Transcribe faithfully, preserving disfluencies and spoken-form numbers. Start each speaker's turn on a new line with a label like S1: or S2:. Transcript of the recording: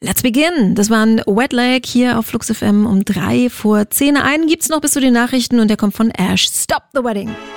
S1: Let's begin. Das war ein Wet Leg hier auf Flux F M um drei vor zehn. Einen gibt's noch bis zu den Nachrichten und der kommt von Ash. Stop the Wedding.